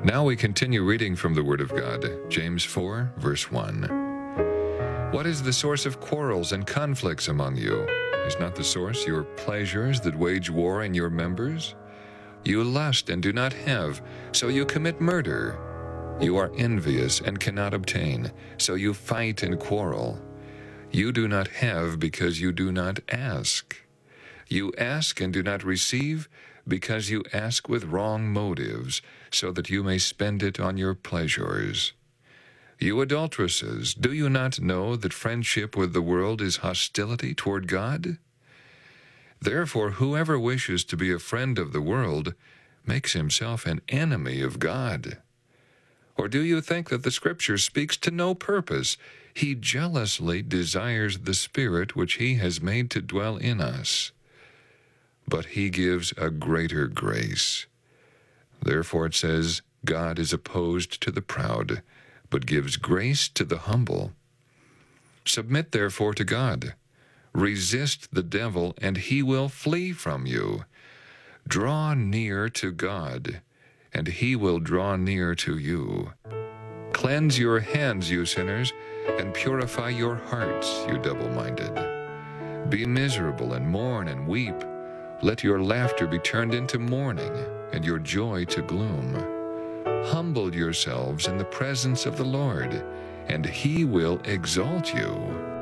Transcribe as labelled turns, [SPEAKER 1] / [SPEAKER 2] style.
[SPEAKER 1] Now we continue reading from the Word of God, James 4, verse 1. What is the source of quarrels and conflicts among you? Is not the source your pleasures that wage war in your members? You lust and do not have, so you commit murder. You are envious and cannot obtain, so you fight and quarrel. You do not have because you do not ask. You ask and do not receive because you ask with wrong motives, so that you may spend it on your pleasures. You adulteresses, do you not know that friendship with the world is hostility toward God? Therefore, whoever wishes to be a friend of the world makes himself an enemy of God. Or do you think that the Scripture speaks to no purpose? He jealously desires the Spirit which He has made to dwell in us. But He gives a greater grace. Therefore it says, God is opposed to the proud, but gives grace to the humble. Submit therefore to God. Resist the devil, and he will flee from you. Draw near to God, and He will draw near to you. Cleanse your hands, you sinners, and purify your hearts, you double-minded. Be miserable and mourn and weep. Let your laughter be turned into mourning, and your joy to gloom. Humble yourselves in the presence of the Lord, and He will exalt you.